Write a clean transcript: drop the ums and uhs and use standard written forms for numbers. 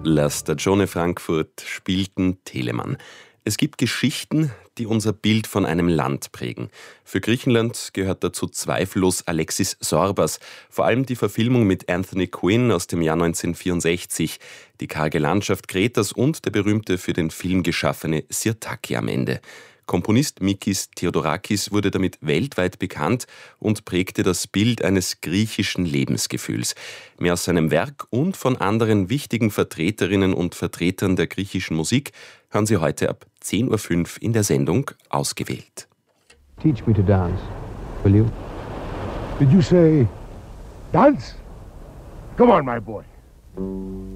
La Stagione Frankfurt spielten Telemann. Es gibt Geschichten, die unser Bild von einem Land prägen. Für Griechenland gehört dazu zweifellos Alexis Sorbas, vor allem die Verfilmung mit Anthony Quinn aus dem Jahr 1964, die karge Landschaft Kretas und der berühmte für den Film geschaffene Sirtaki am Ende. Komponist Mikis Theodorakis wurde damit weltweit bekannt und prägte das Bild eines griechischen Lebensgefühls. Mehr aus seinem Werk und von anderen wichtigen Vertreterinnen und Vertretern der griechischen Musik hören Sie heute ab 10.05 Uhr in der Sendung Ausgewählt. Teach me to dance, will you? Did you say dance? Come on, my boy.